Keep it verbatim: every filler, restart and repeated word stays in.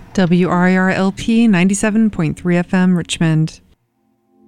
W R I R L P ninety-seven point three F M Richmond.